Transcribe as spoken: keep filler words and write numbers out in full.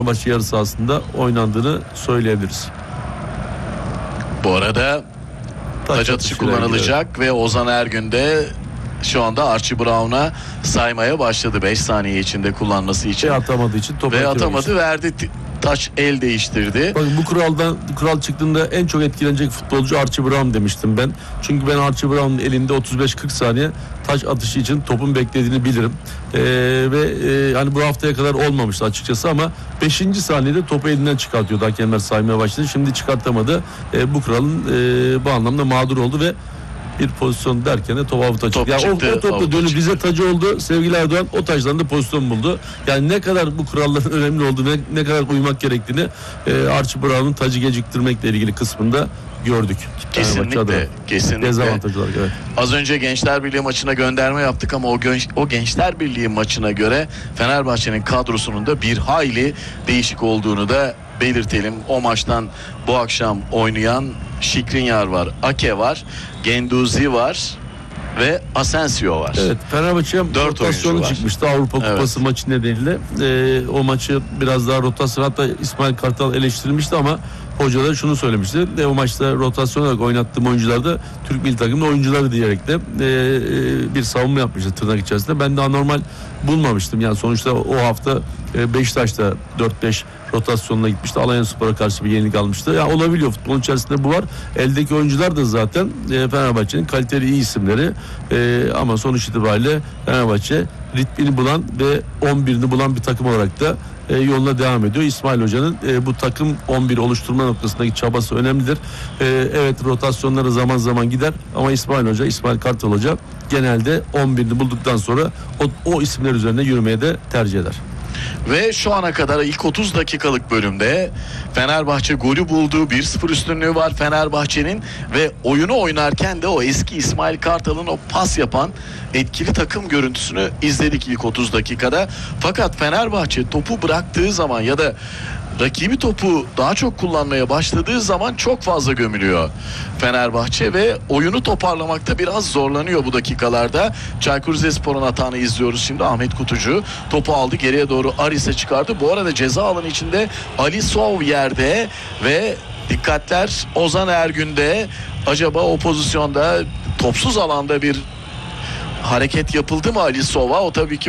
maçı yarı sahasında oynandığını söyleyebiliriz. Bu arada taç atışı kullanılacak evet. Ve Ozan Ergün de şu anda Archie Brown'a saymaya başladı beş saniye içinde kullanması için. Ve atamadığı için top ve atamadı için. verdi. Taç el değiştirdi. Bakın bu kuraldan kural çıktığında en çok etkilenecek futbolcu Archie Brown demiştim ben. Çünkü ben Archie Brown'un elinde otuz beş kırk saniye taç atışı için topun beklediğini bilirim. Ee, ve e, hani bu haftaya kadar olmamıştı açıkçası ama beşinci saniyede topu elinden çıkartıyordu. Hakemler saymaya başladı. Şimdi çıkartamadı. Ee, bu kuralın e, bu anlamda mağdur oldu ve bir pozisyon derken de top avuta çıktı. Yani o, o topla dönüp bize tacı oldu. Sevgili Erdoğan o taçtan da pozisyon buldu. Yani ne kadar bu kuralların önemli olduğunu, ne, ne kadar uymak gerektiğini e, Archie Brown'un tacı geciktirmekle ilgili kısmında gördük. Kesinlikle. Kesinlikle. Dezavantajlar, evet. Az önce Gençler Birliği maçına gönderme yaptık ama o, genç, o Gençler Birliği maçına göre Fenerbahçe'nin kadrosunun da bir hayli değişik olduğunu da belirtelim. O maçtan bu akşam oynayan Şikrinyar var, Ake var, Genduzi var ve Asensio var. Evet, Fenerbahçe rotasyonu çıkmıştı Avrupa Kupası evet. maçı nedeniyle. Ee, o maçı biraz daha rotasyon, hatta İsmail Kartal eleştirilmişti ama hoca da şunu söylemişti. E, o maçta rotasyon olarak oynattığım oyuncular da Türk milli takımının oyuncuları diyerek de e, e, bir savunma yapmıştı tırnak içerisinde. Ben de anormal bulmamıştım. Yani sonuçta o hafta e, Beşiktaş'ta dört beş rotasyonuna gitmişti. Alanyaspor'a karşı bir yenilik almıştı. Ya yani olabiliyor, futbolun içerisinde bu var. Eldeki oyuncular da zaten e, Fenerbahçe'nin kaliteli iyi isimleri. E, ama sonuç itibariyle Fenerbahçe ritmini bulan ve on birini bulan bir takım olarak da e, yoluna devam ediyor. İsmail Hoca'nın e, bu takım on bir oluşturma noktasındaki çabası önemlidir. E, evet, rotasyonları zaman zaman gider ama İsmail Hoca, İsmail Kartal Hoca genelde on birini bulduktan sonra o, o isimler üzerine yürümeye de tercih eder. Ve şu ana kadar ilk otuz dakikalık bölümde Fenerbahçe golü bulduğu bir sıfır üstünlüğü var Fenerbahçe'nin ve oyunu oynarken de o eski İsmail Kartal'ın o pas yapan etkili takım görüntüsünü izledik ilk otuz dakikada. Fakat Fenerbahçe topu bıraktığı zaman ya da rakibi topu daha çok kullanmaya başladığı zaman çok fazla gömülüyor Fenerbahçe ve oyunu toparlamakta biraz zorlanıyor bu dakikalarda. Çaykur Rizespor'un atağını izliyoruz şimdi. Ahmet Kutucu topu aldı, geriye doğru Aris'e çıkardı. Bu arada ceza alanı içinde Ali Sov yerde ve dikkatler Ozan Ergün'de. Acaba o pozisyonda topsuz alanda bir hareket yapıldı mı Ali Sov'a? O tabii ki